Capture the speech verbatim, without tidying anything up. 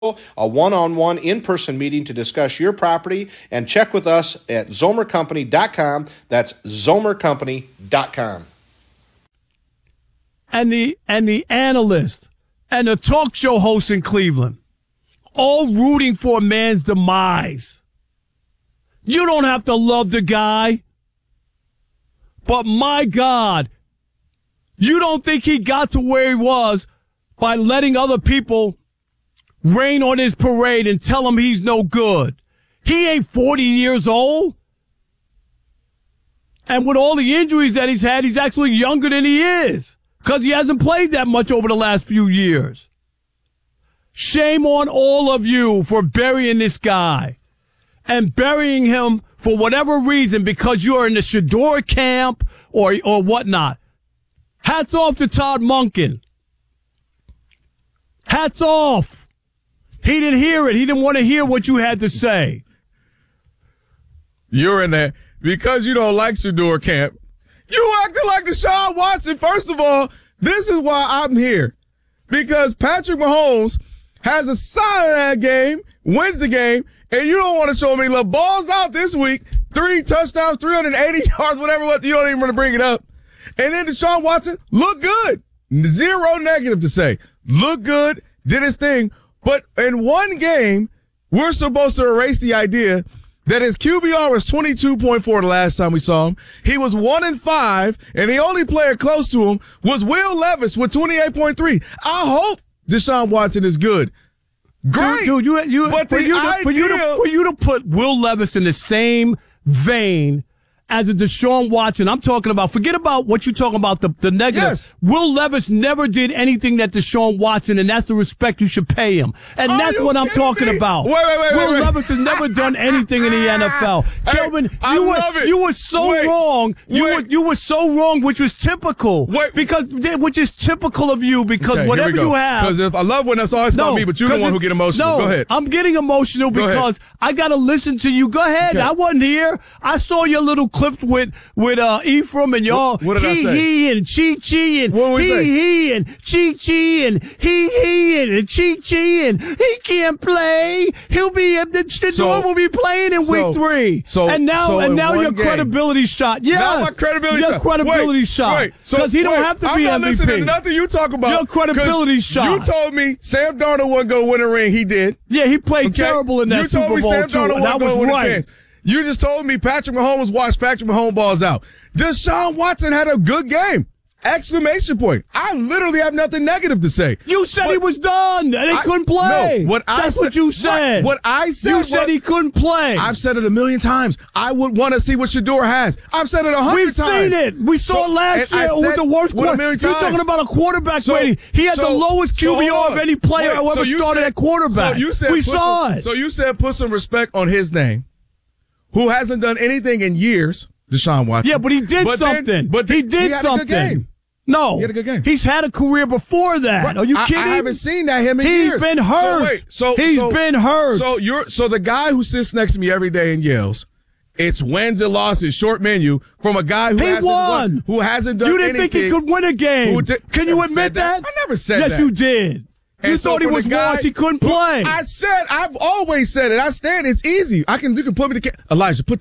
a one-on-one in-person meeting to discuss your property, and check with us at zomer company dot com. That's zomer company dot com. And the and the analyst and the talk show host in Cleveland, all rooting for a man's demise. You don't have to love the guy, but my God, you don't think he got to where he was by letting other people rain on his parade and tell him he's no good. He ain't forty years old. And with all the injuries that he's had, he's actually younger than he is because he hasn't played that much over the last few years. Shame on all of you for burying this guy and burying him for whatever reason because you're in the Shedeur camp or, or whatnot. Hats off to Todd Monken. Hats off. He didn't hear it. He didn't want to hear what you had to say. You're in there because you don't like Shedeur camp. You acting like Deshaun Watson. First of all, this is why I'm here. Because Patrick Mahomes has a side of that game, wins the game, and you don't want to show me the balls out this week. Three touchdowns, three hundred eighty yards, whatever. What you don't even want to bring it up. And then Deshaun Watson looked good. Zero negative to say. Looked good, did his thing. But in one game, we're supposed to erase the idea that his Q B R was twenty-two point four the last time we saw him. He was one and five, and the only player close to him was Will Levis with twenty-eight point three. I hope Deshaun Watson is good. Great. Dude, dude you, you, but for, the you to, idea, for, you to, for you to put Will Levis in the same vein as a Deshaun Watson, I'm talking about, forget about what you're talking about, the, the negative. Yes. Will Levis never did anything that Deshaun Watson, and that's the respect you should pay him. And Are that's what I'm talking me? about. Wait, wait, wait, Will wait, wait. Levis has never done anything in the N F L. Hey, Kelvin, I you, love were, it. you were so Wait, wrong. You wait. were, you were so wrong, which was typical. Wait. Because, which is typical of you, because Okay, whatever you have. Because if I love when it's always about me, but you're the one who get emotional. No, Go ahead. I'm getting emotional Go because ahead. I got to listen to you. Go ahead. Okay. I wasn't here. I saw your little clips with with uh, Ephraim and y'all. What, what did he, I say? He and Chi Chi and What did we he say? he and Chi Chi and he he and Chi Chi and he can't play. He'll be the, the So- Norm will be playing in so- week three. so- and now so and in now one your game- credibility shot. Yes, Not my credibility your shot. credibility wait, shot. Wait, so because he don't wait, have to I'm be not M V P. listening to nothing you talk about. Your credibility 'cause shot. You told me Sam Darnold wasn't going to win a ring. He did. Yeah, he played Okay? terrible in that you Super told me Bowl Sam too. Darnold And that wasn't was going to win a right. chance. You just told me Patrick Mahomes watched Patrick Mahomes balls out. Deshaun Watson had a good game. Exclamation point. I literally have nothing negative to say. You said What- he was done and he I- couldn't play. No, what I That's said, what you said. What, what I said You was, said he couldn't play. I've said it a million times. I would want to see what Shedeur has. I've said it a hundred We've times. seen it. We saw So- it last and I year. It was said the worst what a quarter. million You're times. talking about a quarterback So- rating. He had so- the lowest so Q B R hold of on. any player Wait, who ever so you started said- at quarterback. So you said we put saw some, it. So you said put some respect on his name, who hasn't done anything in years, Deshaun Watson. Yeah, but he did But then- something. but he then did he had a something. good game. No, He had a good game. He's had a career before that. Right. Are you I- kidding? I, haven't seen that him in He's years. been hurt. So wait, so He's so- been hurt. So you're so the guy who sits next to me every day and yells, "It's wins and losses, short menu," from a guy who He hasn't won. won, who hasn't done You didn't anything. think he could win a game. Who did- Can I you never admit said that? that. I never said yes, that. Yes, you did. And you so thought he for was the guy- washed. He couldn't play. I said, I've always said it. I stand. It's easy. I can. You can put me to Elijah. Put